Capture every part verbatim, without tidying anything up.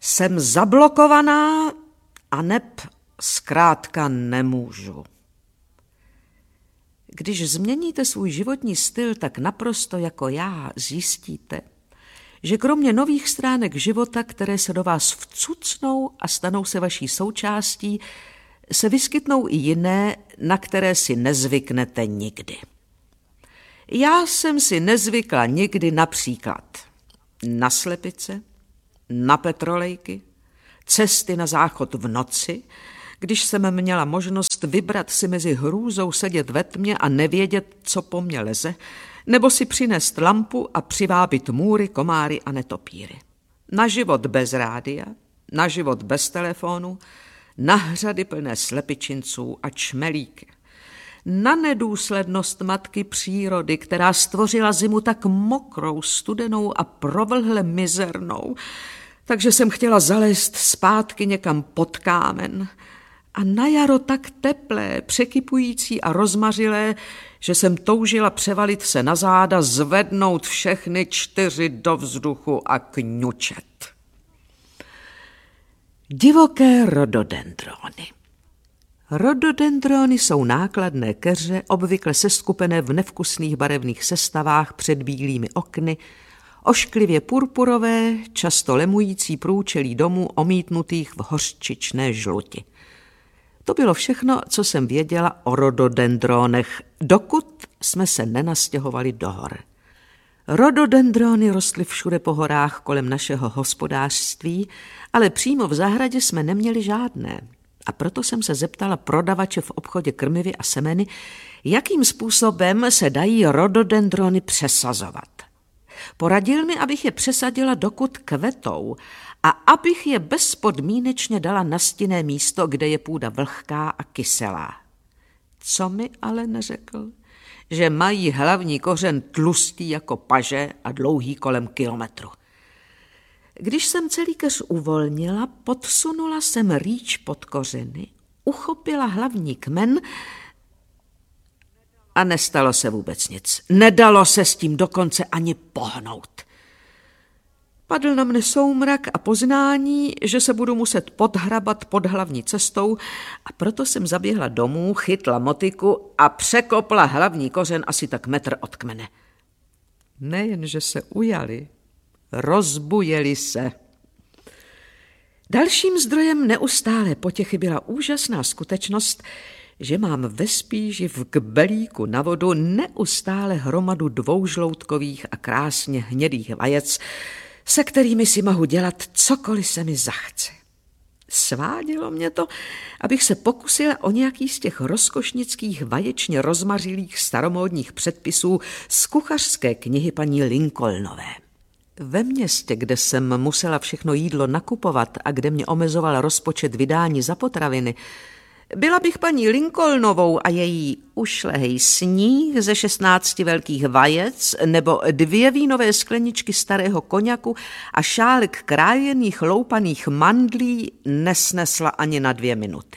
Jsem zablokovaná a neb zkrátka nemůžu. Když změníte svůj životní styl tak naprosto jako já, zjistíte, že kromě nových stránek života, které se do vás vcucnou a stanou se vaší součástí, se vyskytnou i jiné, na které si nezvyknete nikdy. Já jsem si nezvykla nikdy například na slepice, na petrolejky, cesty na záchod v noci, když jsem měla možnost vybrat si mezi hrůzou sedět ve tmě a nevědět, co po mně leze, nebo si přinést lampu a přivábit můry, komáry a netopíry. Na život bez rádia, na život bez telefonu, na hřady plné slepičinců a čmelíky. Na nedůslednost matky přírody, která stvořila zimu tak mokrou, studenou a provlhle mizernou, takže jsem chtěla zalézt zpátky někam pod kámen, a na jaro tak teplé, překypující a rozmařilé, že jsem toužila převalit se na záda, zvednout všechny čtyři do vzduchu a kňučet. Divoké rododendrony. Rododendrony jsou nákladné keře, obvykle seskupené v nevkusných barevných sestavách před bílými okny, ošklivě purpurové, často lemující průčelí domů omítnutých v hořčičné žluti. To bylo všechno, co jsem věděla o rododendronech, dokud jsme se nenastěhovali do hor. Rododendrony rostly všude po horách kolem našeho hospodářství, ale přímo v zahradě jsme neměli žádné. A proto jsem se zeptala prodavače v obchodě krmivy a semeny, jakým způsobem se dají rododendrony přesazovat. Poradil mi, abych je přesadila, dokud kvetou, a abych je bezpodmínečně dala na stinné místo, kde je půda vlhká a kyselá. Co mi ale neřekl, že mají hlavní kořen tlustý jako paže a dlouhý kolem kilometru. Když jsem celý keř uvolnila, podsunula jsem rýč pod kořeny, uchopila hlavní kmen a nestalo se vůbec nic. Nedalo se s tím dokonce ani pohnout. Padl na mne soumrak a poznání, že se budu muset podhrabat pod hlavní cestou, a proto jsem zaběhla domů, chytla motiku a překopla hlavní kořen asi tak metr od kmene. Nejenže se ujali, rozbujeli se. Dalším zdrojem neustálé potěchy byla úžasná skutečnost, že mám ve spíži v kbelíku na vodu neustále hromadu dvoužloutkových a krásně hnědých vajec, se kterými si mohu dělat cokoliv se mi zachce. Svádělo mě to, abych se pokusila o nějaký z těch rozkošnických vaječně rozmařilých staromódních předpisů z kuchařské knihy paní Lincolnové. Ve městě, kde jsem musela všechno jídlo nakupovat a kde mě omezoval rozpočet vydání za potraviny, byla bych paní Lincolnovou a její ušlehej sníh ze šestnácti velkých vajec nebo dvě vínové skleničky starého koněku a šálek krájených loupaných mandlí nesnesla ani na dvě minuty.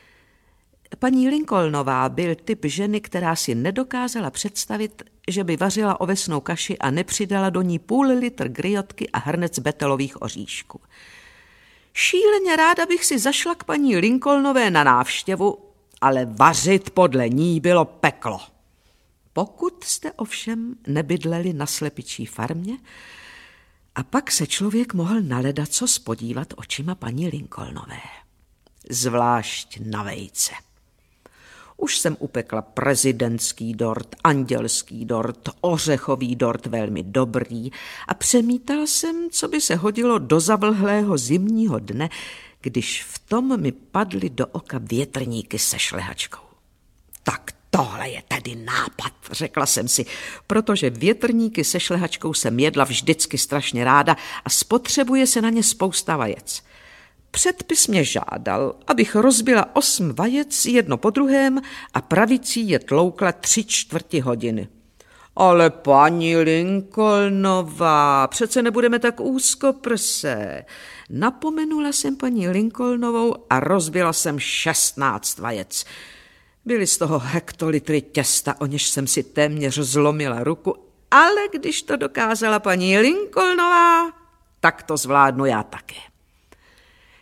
Paní Lincolnová byl typ ženy, která si nedokázala představit, že by vařila ovesnou kaši a nepřidala do ní půl litr griotky a hrnec betelových oříšků. Šíleně ráda bych si zašla k paní Lincolnové na návštěvu, ale vařit podle ní bylo peklo. Pokud jste ovšem nebydleli na slepičí farmě, a pak se člověk mohl naledat co spodívat očima paní Lincolnové. Zvlášť na vejce. Už jsem upekla prezidentský dort, andělský dort, ořechový dort velmi dobrý a přemítal jsem, co by se hodilo do zavlhlého zimního dne, když v tom mi padly do oka větrníky se šlehačkou. Tak tohle je tedy nápad, řekla jsem si, protože větrníky se šlehačkou jsem jedla vždycky strašně ráda a spotřebuje se na ně spousta vajec. Předpis mě žádal, abych rozbila osm vajec jedno po druhém a pravicí je tloukla tři čtvrti hodiny. Ale paní Lincolnová, přece nebudeme tak úzkoprsé. Napomenula jsem paní Lincolnovou a rozbila jsem šestnáct vajec. Byly z toho hektolitry těsta, o něž jsem si téměř zlomila ruku, ale když to dokázala paní Lincolnová, tak to zvládnu já také.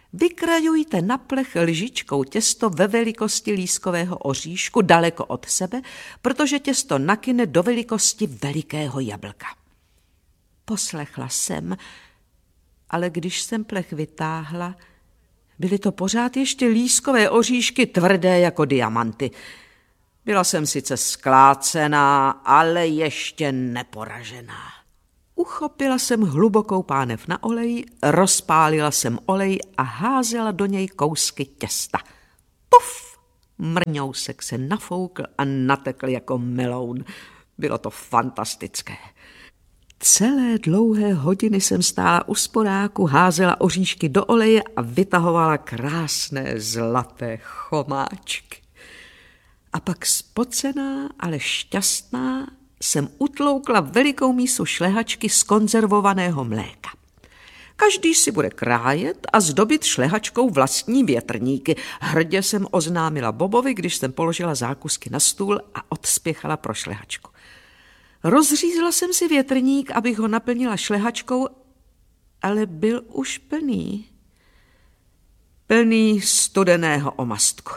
Vykrajujte na plech lžičkou těsto ve velikosti lískového oříšku daleko od sebe, protože těsto nakyne do velikosti velikého jablka. Poslechla jsem, ale když jsem plech vytáhla, byly to pořád ještě lískové oříšky tvrdé jako diamanty. Byla jsem sice sklácená, ale ještě neporažená. Uchopila jsem hlubokou pánev na olej, rozpálila jsem olej a házela do něj kousky těsta. Puf! Mrňousek se nafoukl a natekl jako meloun. Bylo to fantastické. Celé dlouhé hodiny jsem stála u sporáku, házela oříšky do oleje a vytahovala krásné zlaté chomáčky. A pak spocená, ale šťastná jsem utloukla velikou mísu šlehačky z konzervovaného mléka. Každý si bude krájet a zdobit šlehačkou vlastní větrníky. Hrdě jsem oznámila Bobovi, když jsem položila zákusky na stůl a odspěchala pro šlehačku. Rozřízla jsem si větrník, abych ho naplnila šlehačkou, ale byl už plný. Plný studeného omastku.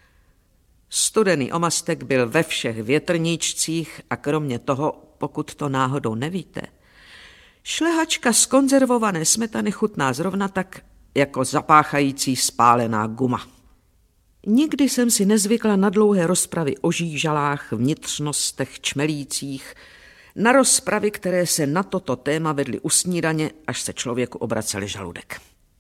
Studený omastek byl ve všech větrníčcích a kromě toho, pokud to náhodou nevíte, šlehačka z konzervované smetany chutná zrovna tak, jako zapáchající spálená guma. Nikdy jsem si nezvykla na dlouhé rozpravy o žížalách, vnitřnostech, čmelících, na rozpravy, které se na toto téma vedly u snídaně, až se člověku obracel žaludek.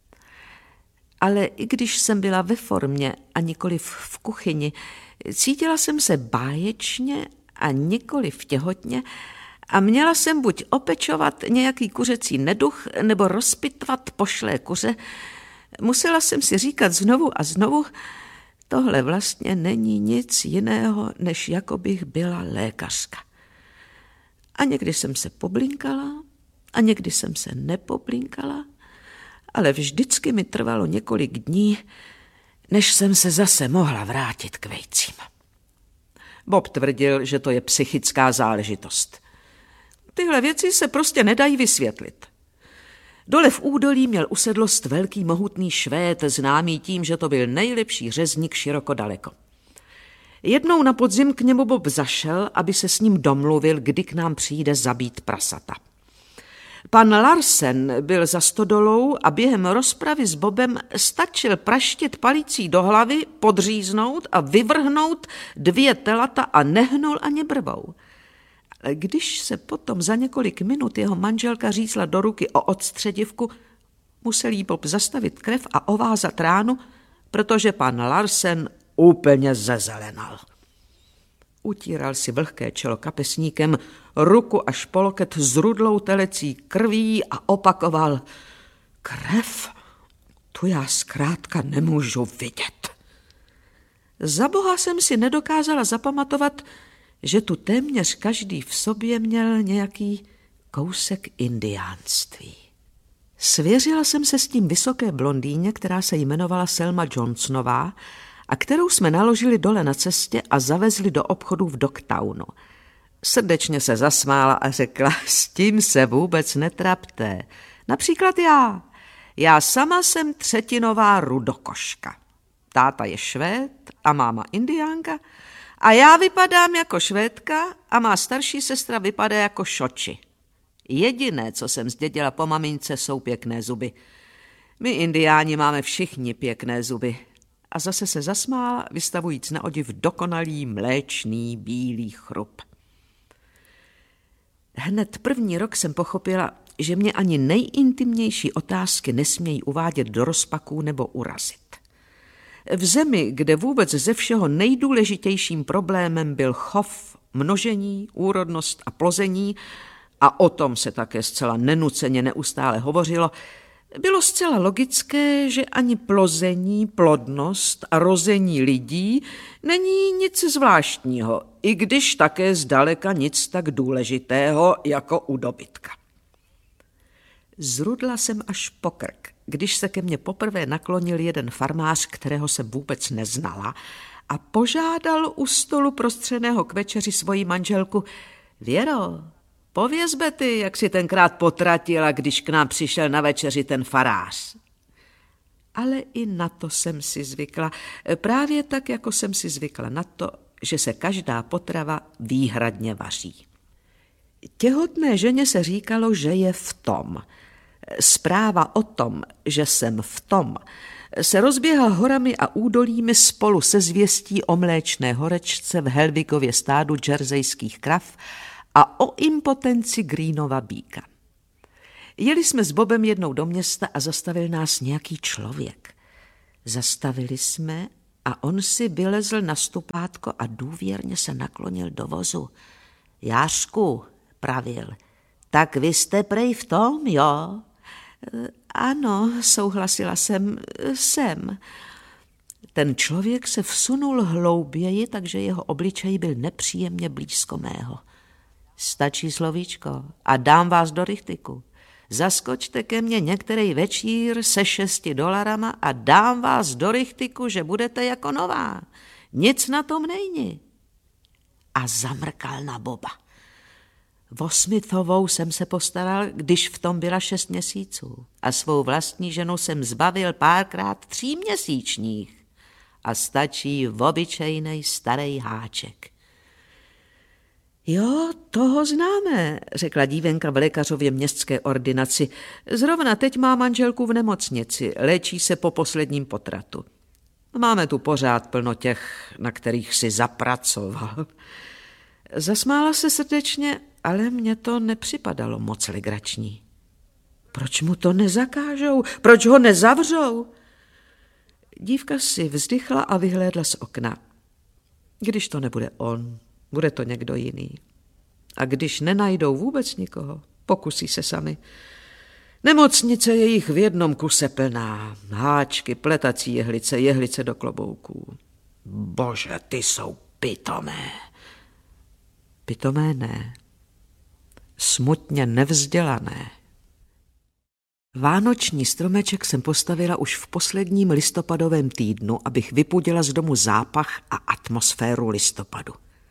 Ale i když jsem byla ve formě a nikoliv v kuchyni, cítila jsem se báječně a nikoliv těhotně a měla jsem buď opečovat nějaký kuřecí neduch nebo rozpitvat pošlé kuře. Musela jsem si říkat znovu a znovu, tohle vlastně není nic jiného, než jako bych byla lékařka. A někdy jsem se poblinkala a někdy jsem se nepoblinkala, ale vždycky mi trvalo několik dní, než jsem se zase mohla vrátit k vejcím. Bob tvrdil, že to je psychická záležitost. Tyhle věci se prostě nedají vysvětlit. Dole v údolí měl usedlost velký mohutný Švéd, známý tím, že to byl nejlepší řezník široko daleko. Jednou na podzim k němu Bob zašel, aby se s ním domluvil, kdy k nám přijde zabít prasata. Pan Larsen byl za stodolou a během rozpravy s Bobem stačil praštit palicí do hlavy, podříznout a vyvrhnout dvě telata a nehnul ani brvou. Ale když se potom za několik minut jeho manželka řízla do ruky o odstředivku, musel jí Bob zastavit krev a ovázat ránu, protože pan Larsen úplně zezelenal. Utíral si vlhké čelo kapesníkem, ruku až po loket s rudlou telecí krví a opakoval: krev, tu já zkrátka nemůžu vidět. Za boha jsem si nedokázala zapamatovat, že tu téměř každý v sobě měl nějaký kousek indiánství. Svěřila jsem se s tím vysoké blondýně, která se jmenovala Selma Johnsonová a kterou jsme naložili dole na cestě a zavezli do obchodu v Dogtownu. Srdečně se zasmála a řekla: s tím se vůbec netrapte. Například já. Já sama jsem třetinová rudokoška. Táta je Švéd a máma Indiánka a já vypadám jako Švédka a má starší sestra vypadá jako Šoči. Jediné, co jsem zdědila po mamince, jsou pěkné zuby. My Indiáni máme všichni pěkné zuby. A zase se zasmála, vystavujíc na odiv dokonalý mléčný bílý chrup. Hned první rok jsem pochopila, že mě ani nejintimnější otázky nesmějí uvádět do rozpaků nebo urazit. V zemi, kde vůbec ze všeho nejdůležitějším problémem byl chov, množení, úrodnost a plození, a o tom se také zcela nenuceně neustále hovořilo, bylo zcela logické, že ani plození, plodnost a rození lidí není nic zvláštního, i když také zdaleka nic tak důležitého jako u dobytka. Zrudla jsem až po krk, když se ke mně poprvé naklonil jeden farmář, kterého jsem vůbec neznala, a požádal u stolu prostřeného k večeři svoji manželku: Věro, pověz Betty, jak si tenkrát potratila, když k nám přišel na večeři ten farář. ale i na to jsem si zvykla. Právě tak, jako jsem si zvykla na to, že se každá potrava výhradně vaří. Těhotné ženě se říkalo, že je v tom. Zpráva o tom, že jsem v tom, se rozběhla horami a údolími spolu se zvěstí o mléčné horečce v Helvigově stádu džersejských krav a o impotenci Greenova býka. Jeli jsme s Bobem jednou do města a zastavil nás nějaký člověk. Zastavili jsme a on si vylezl na stupátko a důvěrně se naklonil do vozu. Jářku, pravil, tak vy jste prej v tom, jo? Ano, souhlasila jsem, jsem. Ten člověk se vsunul hlouběji, takže jeho obličej byl nepříjemně blízko mého. Stačí slovíčko a dám vás do rychtyku. Zaskočte ke mně některý večír se šesti dolarama a dám vás do rychtyku, že budete jako nová. Nic na tom nejni. A zamrkal na Boba. O Smithovou jsem se postaral, když v tom byla šest měsíců a svou vlastní ženu jsem zbavil párkrát tříměsíčních a stačí obyčejnej starý háček. Jo, toho známe, řekla dívenka v lékařově městské ordinaci. Zrovna teď má manželku v nemocnici, léčí se po posledním potratu. Máme tu pořád plno těch, na kterých si zapracoval. Zasmála se srdečně, ale mně to nepřipadalo moc legrační. Proč mu to nezakážou? Proč ho nezavřou? Dívka si vzdychla a vyhlédla z okna. Když to nebude on, bude to někdo jiný. A když nenajdou vůbec nikoho, pokusí se sami. Nemocnice je jich v jednom kuse plná. Háčky, pletací jehlice, jehlice do klobouků. Bože, ty jsou pitomé. Pitomé ne. Smutně nevzdělané. Vánoční stromeček jsem postavila už v posledním listopadovém týdnu, abych vypudila z domu zápach a atmosféru listopadu.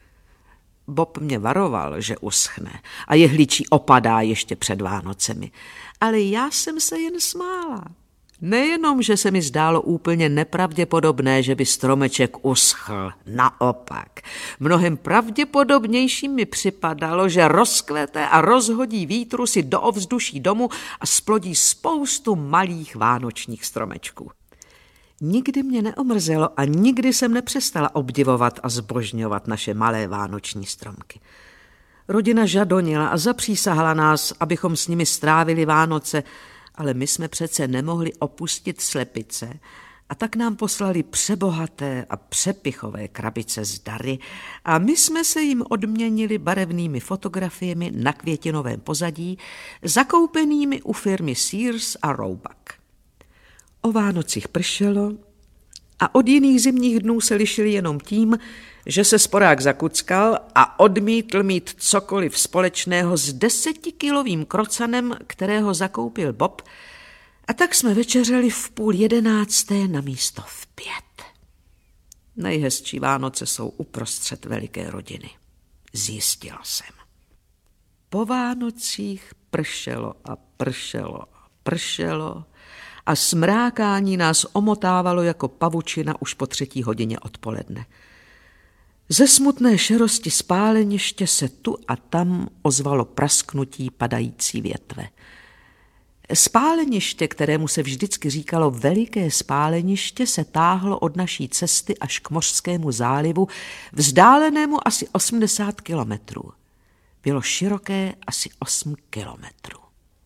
Bob mě varoval, že uschne a jehličí opadá ještě před Vánocemi, ale já jsem se jen smála. Nejenom, že se mi zdálo úplně nepravděpodobné, že by stromeček uschl, naopak. Mnohem pravděpodobnějším mi připadalo, že rozkvete a rozhodí vítru si do ovzduší domu a splodí spoustu malých vánočních stromečků. Nikdy mě neomrzelo a nikdy jsem nepřestala obdivovat a zbožňovat naše malé vánoční stromky. Rodina žadonila a zapřísahala nás, abychom s nimi strávili Vánoce, ale my jsme přece nemohli opustit slepice a tak nám poslali přebohaté a přepichové krabice s dary a my jsme se jim odměnili barevnými fotografiemi na květinovém pozadí, zakoupenými u firmy Sears a Roebuck. O Vánocích pršelo a od jiných zimních dnů se lišili jenom tím, že se sporák zakuckal a odmítl mít cokoliv společného s desetikilovým krocanem, kterého zakoupil Bob, a tak jsme večeřeli v půl jedenácté na místo v pět. Nejhezčí Vánoce jsou uprostřed veliké rodiny, zjistila jsem. Po Vánocích pršelo a pršelo a pršelo a smrákání nás omotávalo jako pavučina už po třetí hodině odpoledne. Ze smutné šerosti spáleniště se tu a tam ozvalo prasknutí padající větve. Spáleniště, kterému se vždycky říkalo Veliké spáleniště, se táhlo od naší cesty až k Mořskému zálivu, vzdálenému asi osmdesát kilometrů. Bylo široké asi osm kilometrů.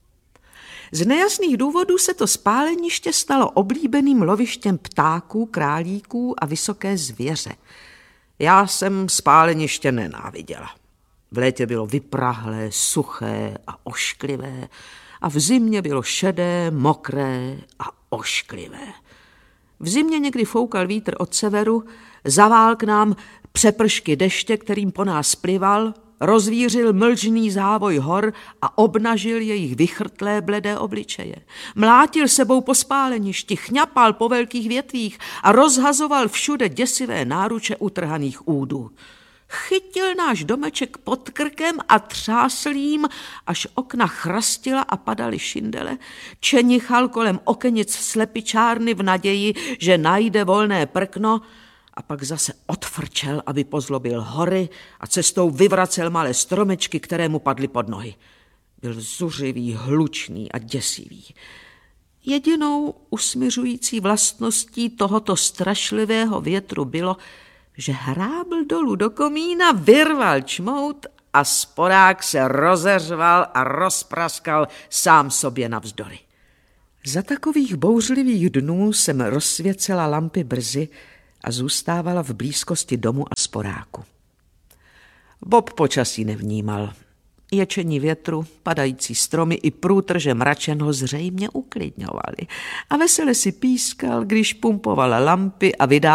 Z nejasných důvodů se to spáleniště stalo oblíbeným lovištěm ptáků, králíků a vysoké zvěře. Já jsem spáleniště nenáviděla. V létě bylo vyprahlé, suché a ošklivé a v zimě bylo šedé, mokré a ošklivé. V zimě někdy foukal vítr od severu, zavál k nám přepršky deště, kterým po nás plival, rozvířil mlžný závoj hor a obnažil jejich vychrtlé bledé obličeje. Mlátil sebou po spáleništi, chňapal po velkých větvích a rozhazoval všude děsivé náruče utrhaných údů. Chytil náš domeček pod krkem a třásl jím, až okna chrastila a padaly šindele. Čenichal kolem okenic slepičárny v naději, že najde volné prkno, a pak zase odfrčel, aby pozlobil hory, a cestou vyvracel malé stromečky, které mu padly pod nohy. Byl zuřivý, hlučný a děsivý. Jedinou usmiřující vlastností tohoto strašlivého větru bylo, že hrábl dolů do komína, vyrval čmout a sporák se rozeřval a rozpraskal sám sobě navzdory. Za takových bouřlivých dnů jsem rozsvěcela lampy brzy a zůstávala v blízkosti domu a sporáku. Bob počasí nevnímal. Ječení větru, padající stromy i průtrže mračen ho zřejmě uklidňovali a vesele si pískal, když pumpoval lampy a vydával